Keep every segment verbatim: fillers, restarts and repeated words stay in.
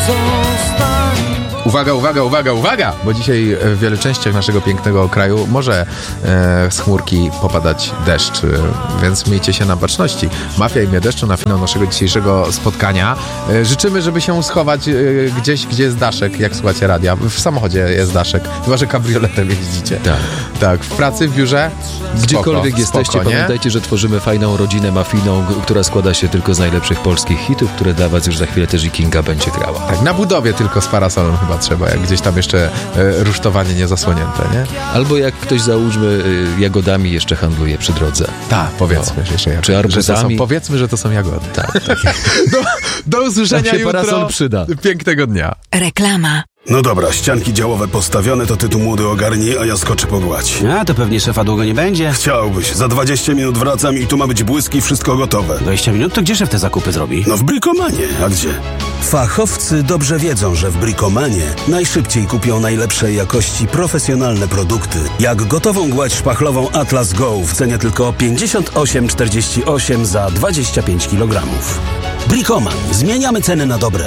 Uwaga, uwaga, uwaga, uwaga! Bo dzisiaj w wielu częściach naszego pięknego kraju może e, z chmurki popadać deszcz, e, więc miejcie się na baczności. Mafia i Imię Deszczu na finał naszego dzisiejszego spotkania. E, życzymy, żeby się schować e, gdzieś, gdzie jest daszek, jak słuchacie radia. W samochodzie jest daszek, chyba że kabrioletem jeździcie. Tak. Tak, w pracy, w biurze. Gdziekolwiek spoko, jesteście, spoko, pamiętajcie, że tworzymy fajną rodzinę mafijną, która składa się tylko z najlepszych polskich hitów, które dla was już za chwilę też i Kinga będzie grała. Tak, na budowie tylko z parasolem chyba trzeba, jak gdzieś tam jeszcze e, rusztowanie niezasłonięte, nie? Albo jak ktoś, załóżmy, y, jagodami jeszcze handluje przy drodze. Tak, powiedzmy, no. że jeszcze jagody. Czy arbuzami. Że to są, powiedzmy, że to są jagody. Tak, tak. do, do usłyszenia się jutro. parasol przyda. Pięknego dnia. Reklama. No dobra, ścianki działowe postawione, to ty tu młody ogarnij, a ja skoczę po gładź. A, to pewnie szefa długo nie będzie. Chciałbyś. Za dwadzieścia minut wracam i tu ma być błysk i wszystko gotowe. dwadzieścia minut? To gdzie szef te zakupy zrobi? No w Brikomanie. A gdzie? Fachowcy dobrze wiedzą, że w Brikomanie najszybciej kupią najlepszej jakości profesjonalne produkty. Jak gotową gładź szpachlową Atlas Go w cenie tylko pięćdziesiąt osiem czterdzieści osiem za dwadzieścia pięć kilogramów. Brikoman. Zmieniamy ceny na dobre.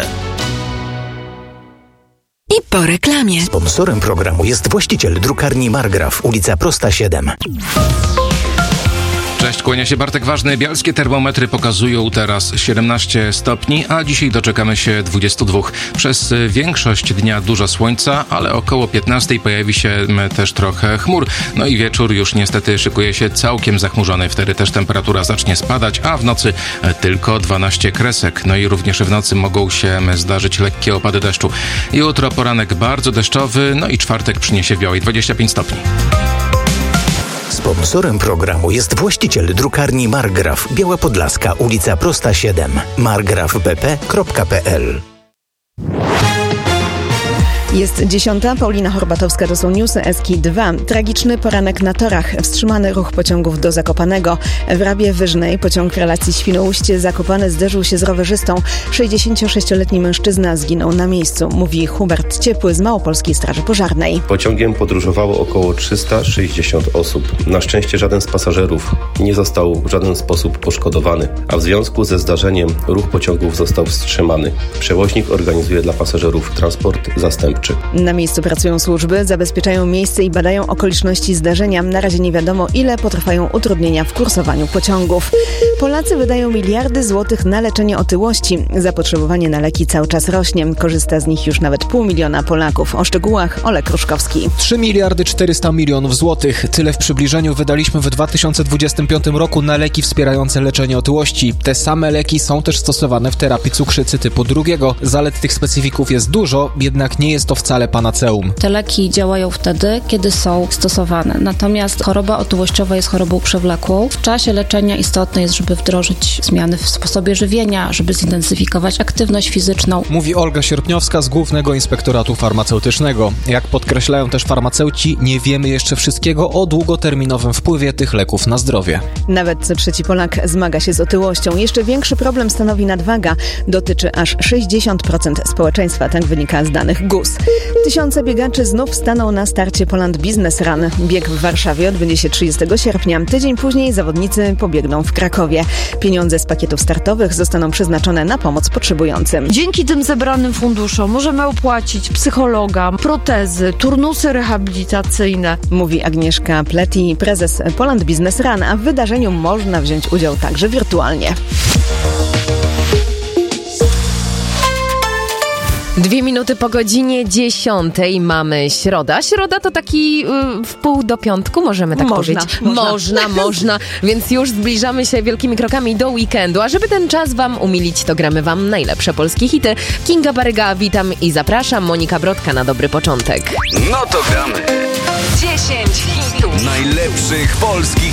I po reklamie. Sponsorem programu jest właściciel drukarni Margraf, ulica Prosta siedem. Cześć, kłania się Bartek Ważny. Bielskie termometry pokazują teraz siedemnaście stopni, a dzisiaj doczekamy się dwudziestu dwóch. Przez większość dnia dużo słońca, ale około piętnastej pojawi się też trochę chmur. No i wieczór już niestety szykuje się całkiem zachmurzony. Wtedy też temperatura zacznie spadać, a w nocy tylko dwanaście kresek. No i również w nocy mogą się zdarzyć lekkie opady deszczu. Jutro poranek bardzo deszczowy, no i czwartek przyniesie białej dwadzieścia pięć stopni. Sponsorem programu jest właściciel drukarni Margraf, Biała Podlaska, ulica Prosta siedem. margraf b p kropka p l. Jest dziesiąta, Paulina Horbatowska, to są newsy S K I dwa. Tragiczny poranek na torach, wstrzymany ruch pociągów do Zakopanego. W Rawie Wyżnej pociąg relacji Świnoujście-Zakopane zderzył się z rowerzystą. sześćdziesięciosześcioletni mężczyzna zginął na miejscu, mówi Hubert Ciepły z Małopolskiej Straży Pożarnej. Pociągiem podróżowało około trzysta sześćdziesiąt osób. Na szczęście żaden z pasażerów nie został w żaden sposób poszkodowany, a w związku ze zdarzeniem ruch pociągów został wstrzymany. Przewoźnik organizuje dla pasażerów transport zastępczy. Na miejscu pracują służby, zabezpieczają miejsce i badają okoliczności zdarzenia. Na razie nie wiadomo, ile potrwają utrudnienia w kursowaniu pociągów. Polacy wydają miliardy złotych na leczenie otyłości. Zapotrzebowanie na leki cały czas rośnie. Korzysta z nich już nawet pół miliona Polaków. O szczegółach Olek Kruszkowski. trzy miliardy czterysta milionów złotych. Tyle w przybliżeniu wydaliśmy w dwa tysiące dwudziestym piątym roku na leki wspierające leczenie otyłości. Te same leki są też stosowane w terapii cukrzycy typu drugiego. Zalet tych specyfików jest dużo, jednak nie jest to wcale panaceum. Te leki działają wtedy, kiedy są stosowane. Natomiast choroba otyłościowa jest chorobą przewlekłą. W czasie leczenia istotne jest, żeby wdrożyć zmiany w sposobie żywienia, żeby zintensyfikować aktywność fizyczną. Mówi Olga Sierpniowska z Głównego Inspektoratu Farmaceutycznego. Jak podkreślają też farmaceuci, nie wiemy jeszcze wszystkiego o długoterminowym wpływie tych leków na zdrowie. Nawet co trzeci Polak zmaga się z otyłością. Jeszcze większy problem stanowi nadwaga. Dotyczy aż sześćdziesiąt procent społeczeństwa, tak wynika z danych G U S. Tysiące biegaczy znów staną na starcie Poland Business Run. Bieg w Warszawie odbędzie się trzydziestego sierpnia. Tydzień później zawodnicy pobiegną w Krakowie. Pieniądze z pakietów startowych zostaną przeznaczone na pomoc potrzebującym. Dzięki tym zebranym funduszom możemy opłacić psychologa, protezy, turnusy rehabilitacyjne. Mówi Agnieszka Pleti, prezes Poland Business Run, a w wydarzeniu można wziąć udział także wirtualnie. Dwie minuty po godzinie dziesiątej mamy środa. Środa to taki yy, w pół do piątku, możemy tak można, powiedzieć. Można, można, można. Więc już zbliżamy się wielkimi krokami do weekendu. A żeby ten czas wam umilić, to gramy wam najlepsze polskie hity. Kinga Baryga, witam i zapraszam. Monika Brodka na dobry początek. No to gramy. dziesięć hitów Najlepszych polskich